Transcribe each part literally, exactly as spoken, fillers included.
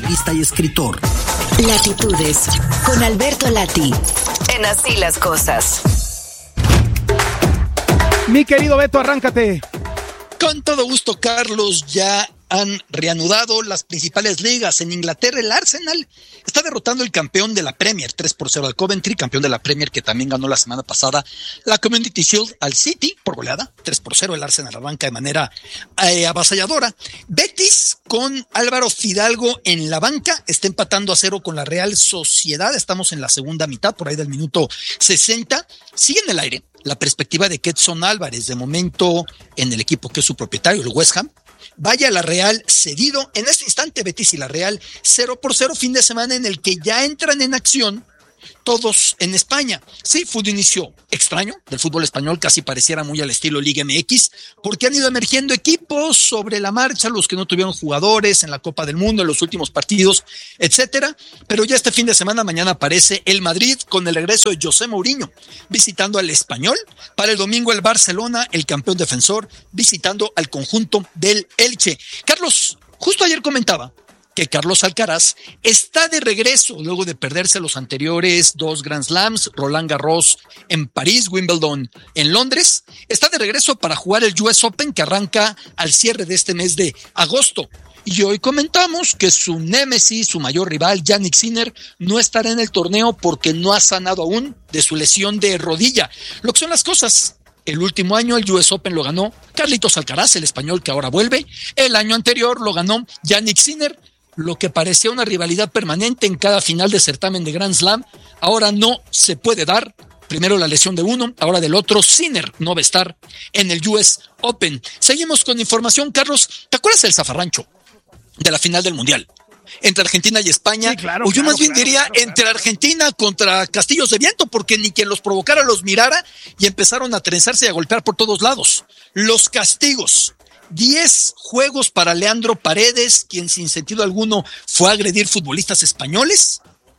periodista y escritor. Latitudes, con Alberto Lati, en Así las Cosas. Mi querido Beto, arráncate. Con todo gusto, Carlos. Ya han reanudado las principales ligas. En Inglaterra, el Arsenal está derrotando al campeón de la Premier, tres por cero al Coventry, campeón de la Premier que también ganó la semana pasada la Community Shield al City por goleada, tres por cero. El Arsenal arranca de manera eh, avasalladora. Betis con Álvaro Fidalgo en la banca está empatando a cero con la Real Sociedad. Estamos en la segunda mitad, por ahí del minuto sesenta. Sigue en el aire la perspectiva de que Edson Álvarez, de momento en el equipo que es su propietario, el West Ham, vaya a la Real cedido. En este instante, Betis y la Real cero por cero, fin de semana en el que ya entran en acción todos en España. Sí, fue un inicio extraño del fútbol español, casi pareciera muy al estilo Liga M X, porque han ido emergiendo equipos sobre la marcha, los que no tuvieron jugadores en la Copa del Mundo en los últimos partidos, etcétera. Pero ya este fin de semana, mañana aparece el Madrid con el regreso de José Mourinho, visitando al Español. Para el domingo el Barcelona, el campeón defensor, visitando al conjunto del Elche. Carlos, justo ayer comentaba que Carlos Alcaraz está de regreso luego de perderse los anteriores dos Grand Slams, Roland Garros en París, Wimbledon en Londres. Está de regreso para jugar el U S Open que arranca al cierre de este mes de agosto. Y hoy comentamos que su némesis, su mayor rival, Jannik Sinner, no estará en el torneo porque no ha sanado aún de su lesión de rodilla. Lo que son las cosas. El último año el U S Open lo ganó Carlitos Alcaraz, el español que ahora vuelve. El año anterior lo ganó Jannik Sinner. Lo que parecía una rivalidad permanente en cada final de certamen de Grand Slam, ahora no se puede dar. Primero la lesión de uno, ahora del otro. Sinner no va a estar en el U S Open. Seguimos con información, Carlos. ¿Te acuerdas del zafarrancho de la final del Mundial entre Argentina y España? Sí, claro, o yo claro, más bien claro, diría claro, entre claro. Argentina contra Castillos de Viento, porque ni quien los provocara los mirara y empezaron a trenzarse y a golpear por todos lados. Los castigos. Diez juegos para Leandro Paredes, quien sin sentido alguno fue a agredir futbolistas españoles.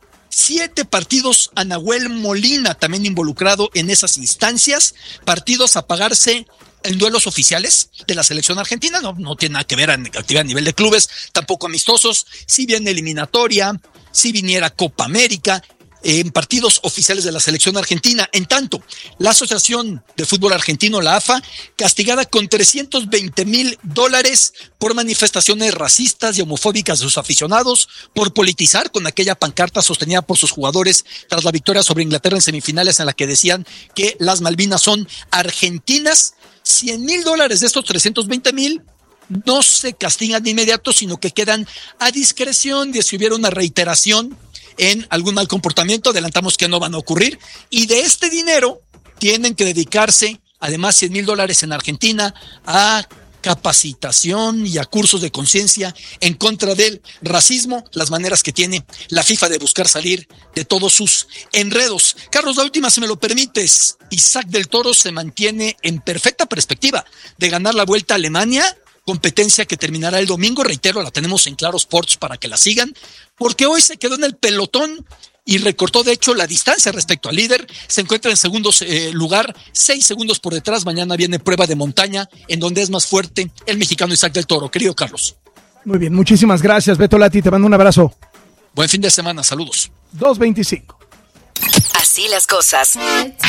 Siete partidos a Nahuel Molina, también involucrado en esas instancias. Partidos a pagarse en duelos oficiales de la selección argentina. No, no tiene nada que ver en actividad a nivel de clubes, tampoco amistosos. Si viene eliminatoria, si viniera Copa América, en partidos oficiales de la selección argentina. En tanto, la Asociación de Fútbol Argentino, la A F A, castigada con trescientos veinte mil dólares por manifestaciones racistas y homofóbicas de sus aficionados, por politizar con aquella pancarta sostenida por sus jugadores tras la victoria sobre Inglaterra en semifinales en la que decían que las Malvinas son argentinas. cien mil dólares de estos trescientos veinte mil no se castigan de inmediato, sino que quedan a discreción de si hubiera una reiteración en algún mal comportamiento. Adelantamos que no van a ocurrir, y de este dinero tienen que dedicarse, además cien mil dólares en Argentina, a capacitación y a cursos de conciencia en contra del racismo, las maneras que tiene la FIFA de buscar salir de todos sus enredos. Carlos, la última, si me lo permites. Isaac del Toro se mantiene en perfecta perspectiva de ganar la Vuelta a Alemania, competencia que terminará el domingo. Reitero, la tenemos en Claro Sports para que la sigan, porque hoy se quedó en el pelotón y recortó de hecho la distancia respecto al líder. Se encuentra en segundo eh, lugar, seis segundos por detrás. Mañana viene prueba de montaña en donde es más fuerte el mexicano Isaac del Toro. Querido Carlos. Muy bien, muchísimas gracias, Beto Lati, te mando un abrazo. Buen fin de semana, saludos. dos veinticinco. Así las Cosas.